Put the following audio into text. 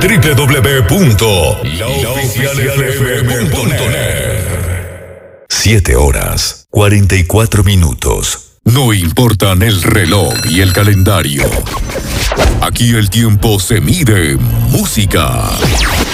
www.laoficialfm.net. 7:44. No importan el reloj y el calendario. Aquí el tiempo se mide en música.